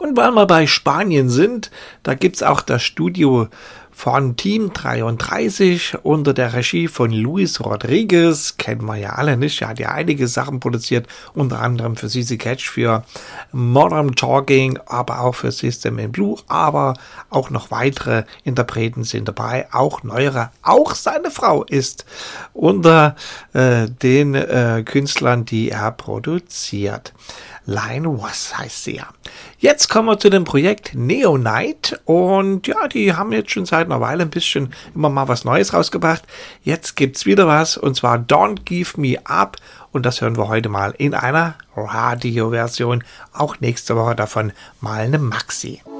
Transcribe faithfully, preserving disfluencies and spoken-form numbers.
Und weil wir bei Spanien sind, da gibt's auch das Studio von Team dreiunddreißig unter der Regie von Luis Rodriguez. Kennen wir ja alle nicht. Er hat ja einige Sachen produziert, unter anderem für C C Catch, für Modern Talking, aber auch für System in Blue. Aber auch noch weitere Interpreten sind dabei, auch neuere. Auch seine Frau ist unter äh, den äh, Künstlern, die er produziert. Line Was heißt sie ja. Jetzt kommen wir zu dem Projekt Neonite und ja, die haben jetzt schon seit einer Weile ein bisschen immer mal was Neues rausgebracht. Jetzt gibt's wieder was und zwar Don't Give Me Up und das hören wir heute mal in einer Radioversion. Auch nächste Woche davon mal eine Maxi.